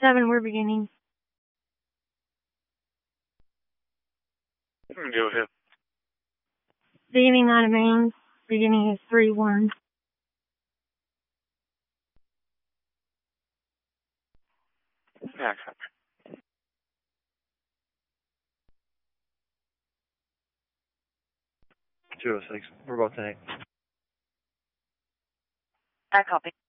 7, we're beginning. Go ahead. Beginning on main. Beginning is 3-1. Yeah, 206. We're both in 8. I copy.